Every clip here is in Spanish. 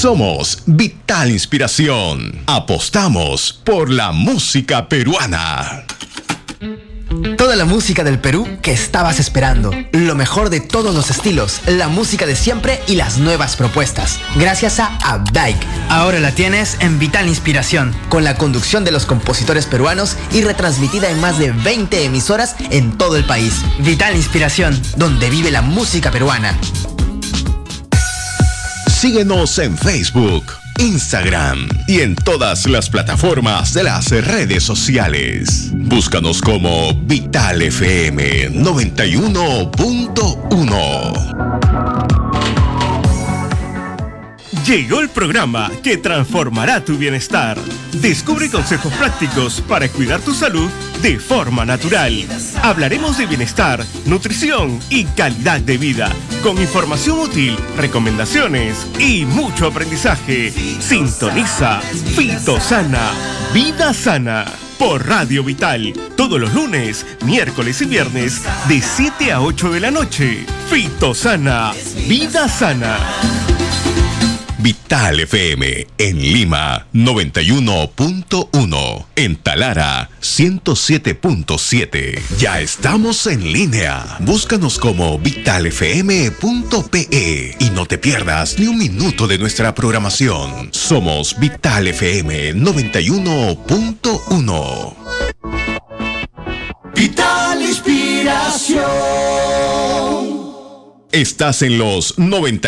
Somos Vital Inspiración. Apostamos por la música peruana. Toda la música del Perú que estabas esperando. Lo mejor de todos los estilos, la música de siempre y las nuevas propuestas. Gracias a Updike. Ahora la tienes en Vital Inspiración, con la conducción de los compositores peruanos y retransmitida en más de 20 emisoras en todo el país. Vital Inspiración, donde vive la música peruana. Síguenos en Facebook, Instagram y en todas las plataformas de las redes sociales. Búscanos como Vital FM 91.1. Llegó el programa que transformará tu bienestar. Descubre consejos prácticos para cuidar tu salud de forma natural. Hablaremos de bienestar, nutrición y calidad de vida, con información útil, recomendaciones y mucho aprendizaje. Sintoniza Fitosana, Vida Sana, por Radio Vital, todos los lunes, miércoles y viernes, de 7 a 8 de la noche. Fitosana, Vida Sana. Vital FM en Lima 91.1, en Talara 107.7. Ya estamos en línea. Búscanos como vitalfm.pe y no te pierdas ni un minuto de nuestra programación. Somos Vital FM 91.1. Vital Inspiración. Estás en los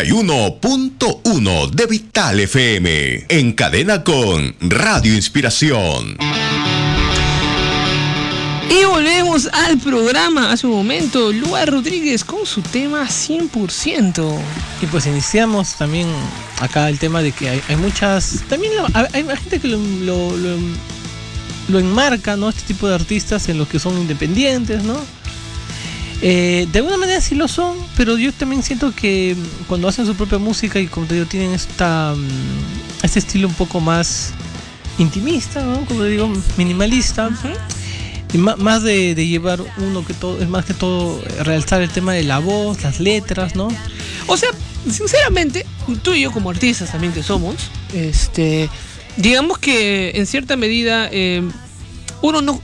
91.1 de Vital FM, en cadena con Radio Inspiración. Y volvemos al programa. Hace un momento, Lua Rodríguez con su tema 100%. Y pues iniciamos también acá el tema de que hay muchas... También hay gente que lo enmarca, ¿no? Este tipo de artistas en los que son independientes, ¿no? De alguna manera sí lo son, pero yo también siento que cuando hacen su propia música y como te digo, tienen este estilo un poco más intimista, ¿no? Como te digo, minimalista. Y más de llevar uno que todo, es más que todo realzar el tema de la voz, las letras, ¿no? O sea, sinceramente, tú y yo como artistas también que somos, digamos que en cierta medida uno no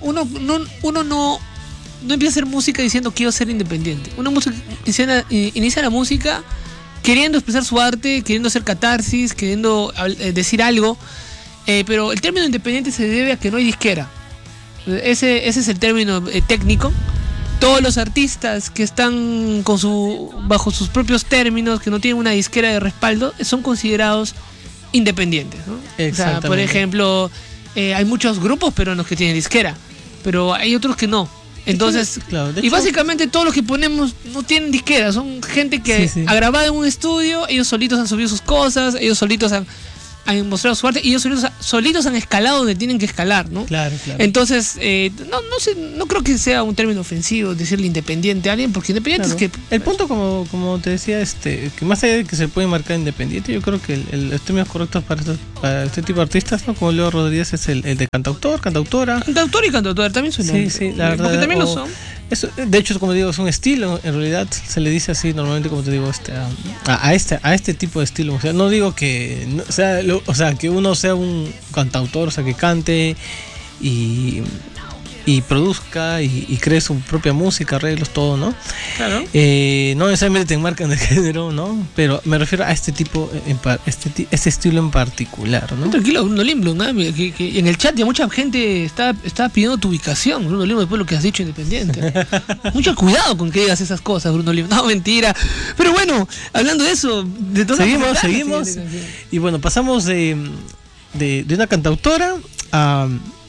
empieza a hacer música diciendo quiero ser independiente. Una música inicia la música queriendo expresar su arte, queriendo hacer catarsis, queriendo decir algo, pero el término independiente se debe a que no hay disquera. Ese es el término técnico. Todos los artistas que están bajo sus propios términos, que no tienen una disquera de respaldo, son considerados independientes, ¿no? O sea, por ejemplo, hay muchos grupos peruanos que tienen disquera, pero hay otros que no. Entonces, claro, y básicamente todos los que ponemos no tienen disquera, son gente que ha grabado en un estudio, ellos solitos han subido sus cosas, ellos solitos han mostrado su arte y ellos solitos han escalado donde tienen que escalar, ¿no? Claro. Entonces, no creo que sea un término ofensivo decirle independiente a alguien, porque independiente es que... El punto, como te decía, que más allá de que se puede marcar independiente, yo creo que los términos correctos para este tipo de artistas, ¿no? Como Leo Rodríguez, es el de cantautor, cantautora. Cantautor y cantautora también suenan. Sí, la verdad. Porque también lo son. Eso, de hecho, como digo, es un estilo, en realidad se le dice así normalmente, como te digo, a este tipo de estilo. O sea, no digo que que uno sea un cantautor, o sea, que cante y produzca y cree su propia música, arreglos, todo, ¿no? Claro. No necesariamente te enmarcan de género, ¿no? Pero me refiero a este tipo, este estilo en particular, ¿no? Tranquilo, Bruno Lindblom, ¿no? Que en el chat ya mucha gente está pidiendo tu ubicación, Bruno Lindblom, después de lo que has dicho independiente. Mucho cuidado con que digas esas cosas, Bruno Lindblom. No, mentira. Pero bueno, hablando de eso, de todas seguimos. Sí. Y bueno, pasamos de una cantautora a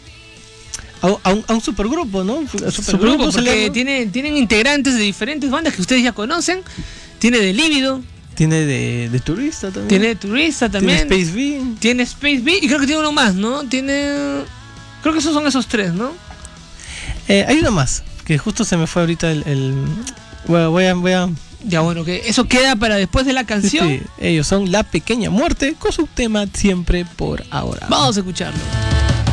un supergrupo, ¿no? Supergrupo, porque tienen integrantes de diferentes bandas que ustedes ya conocen. Tiene de Lívido. Tiene de Turista también. Tiene Space B. Tiene Space B y creo que tiene uno más, ¿no? Creo que son esos tres, ¿no? Hay uno más, que justo se me fue ahorita voy a... Ya bueno, que eso queda para después de la canción. Sí, ellos son La Pequeña Muerte con su tema Siempre por Ahora. Vamos a escucharlo.